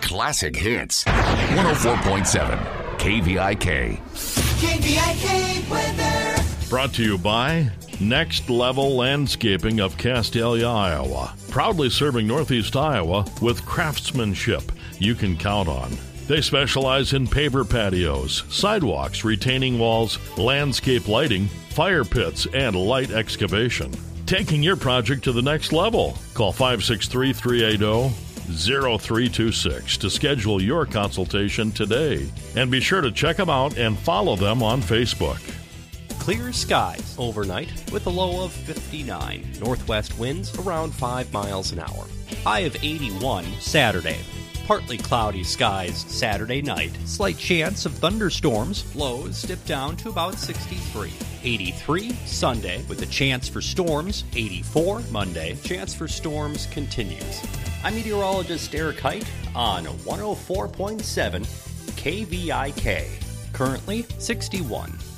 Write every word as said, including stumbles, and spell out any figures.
classic hits. one oh four point seven K V I K. K V I K weather. Brought to you by Next Level Landscaping of Castalia, Iowa. Proudly serving Northeast Iowa with craftsmanship you can count on. They specialize in paver patios, sidewalks, retaining walls, landscape lighting, fire pits, and light excavation. Taking your project to the next level. Call five six three, three eight zero, zero three two six to schedule your consultation today. And be sure to check them out and follow them on Facebook. Clear skies overnight with a low of fifty-nine. Northwest winds around five miles an hour. High of eighty-one Saturday. Partly cloudy skies Saturday night. Slight chance of thunderstorms. Lows dip down to about sixty-three. eighty-three Sunday with a chance for storms. eighty-four Monday. Chance for storms continues. I'm meteorologist Eric Height on one oh four point seven K V I K. Currently sixty-one.